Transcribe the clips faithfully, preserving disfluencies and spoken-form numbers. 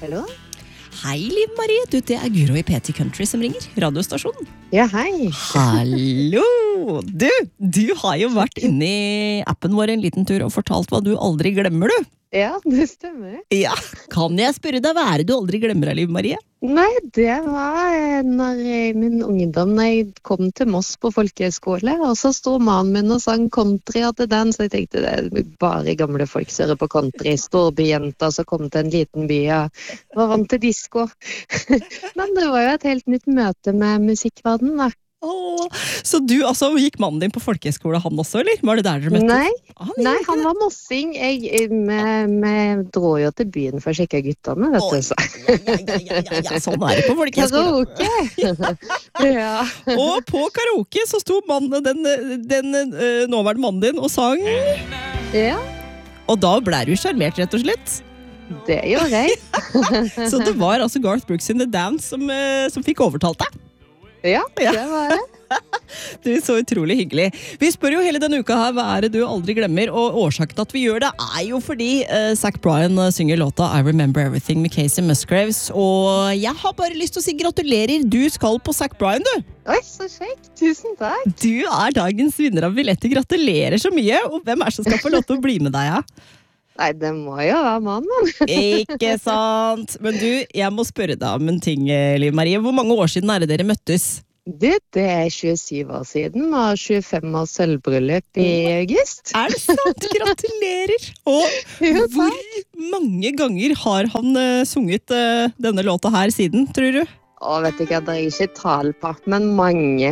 Hallo? Hei, Liv Marie. Du, det er Guro i P T Country som ringer. Radiostasjonen. Ja, hei. Hallo! Du, du har jo vært inne i appen vår en liten tur og fortalt hva du aldri glemmer, du. Ja, det stemmer. Ja. Kan jeg spørre deg, hva er det du aldri glemmer av, Liv Marie? Nei, det var eh, når jeg, min ungdom, når jeg kom til Moss på folkehøyskole, og så stod mannen min og sang country til den, så jeg tenkte det er bare gamle folk som hører på country, storbijenter som kom til en liten by og var vant til disco. Men det var jo et helt nytt møte med musikkverden da. Åh, så du, altså, gikk mannen din på folkehøyskole, han også, eller? Var det der dere møttes? Nei, Ah, nei han var mossing. Jeg, jeg, vi, vi dro jo til byen for å sjekke guttene, vet Oi, du. Så. ja, ja, ja, ja, ja, ja, sånn er det på folkehøyskole. Karaoke! Ja. Og på karaoke så sto mannen, den, den øh, nåværende mannen din og sang. Ja, Og da ble du sjarmert, rett og slett. det gjorde jeg. Så det var altså Garth Brooks in the Dance som, øh, som fikk overtalt deg. Ja, det var det. Du, så utrolig hyggelig. Vi spør jo hele denne uka her, hva er det du aldri glemmer? Og årsaken til at vi gjør det er jo fordi uh, Zac Bryan uh, synger låta I Remember Everything med Casey Musgraves. Og jeg har bare lyst til å si gratulerer. Du skal på Zac Bryan, du. Oi, så kjekt. Tusen takk. Du er dagens vinner av billetter. Gratulerer så mye. Og hvem er det som skal få lov til å bli med deg, ja? Nei, det må jo være mannen. Ikke sant? Men du, jeg må spørre deg om en ting, Liv Marie. Hvor mange år siden er det dere møttes? Det, det er tjuesyv år siden, og tjuefem års sølvbryllup i august. Er det sant? Gratulerer! Og Jo, hvor mange ganger har han uh, sunget uh, denne låta her siden, tror du? Å, vet ikke, det er ikke tall på, men mange.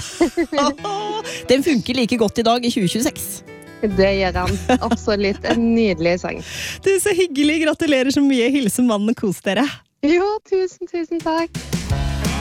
Den funker like godt i dag i tjue tjueseks. Det gjør han. Absolutt en nydelig sang. Du, så hyggelig. Gratulerer så mye. Hilsen mannen og kos dere. Jo, tusen, tusen takk.